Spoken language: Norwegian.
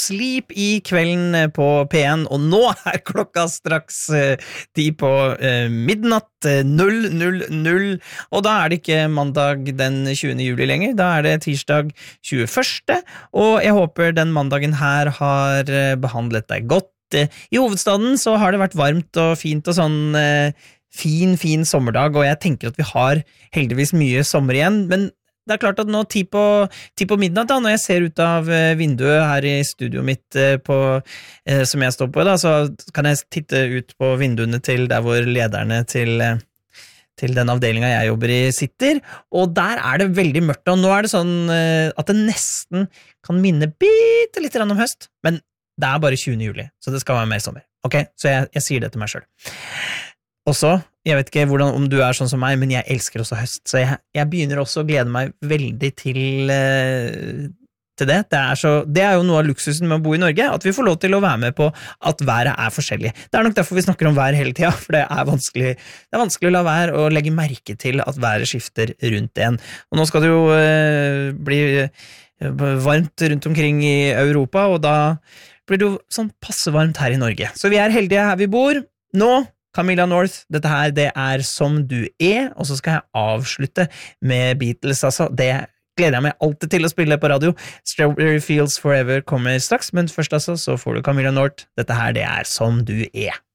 Sleep i kvelden på P1, og nå klokka straks 10 på midnatt 0:00, og da det ikke mandag den 20. juli lenger, da det tirsdag 21. Og jeg håper den mandagen her har behandlet deg godt. I hovedstaden så har det vært varmt og fint og sånn fin sommerdag, og jeg tenker at vi har heldigvis mye sommer igjen, men det klart at nå 10 på midnatt da, når jeg ser ut av vinduet her i studioet mitt som jeg står på da, så kan jeg titte ut på vinduene til der hvor lederne til den avdelingen jeg jobber i sitter, og der det veldig mørkt, og nå det sånn at det nesten kan minne bitte litt om høst, men det bare 20. juli, så det skal være mer sommer. Ok, så jeg sier det til meg selv. Også, jeg vet ikke om du sånn som meg, men jeg elsker også høst, så jeg begynner også å glede meg veldig til det. Det jo noe av luksusen med å bo i Norge, at vi får lov til å være med på at været forskjellig. Det nok derfor vi snakker om vær hele tiden, for det vanskelig. Det vanskelig å la være å legge merke til at været skifter rundt en. Og nå skal det jo bli varmt rundt omkring i Europa, og da blir det jo sånn passe varmt her i Norge. Så vi heldige her vi bor. Nå Camilla North, dette her, det Som du og så skal jeg avslutte med Beatles, altså. Det gleder jeg meg alltid til å spille på radio. Strawberry Fields Forever kommer straks, men først altså, så får du Camilla North. Dette her, det Som du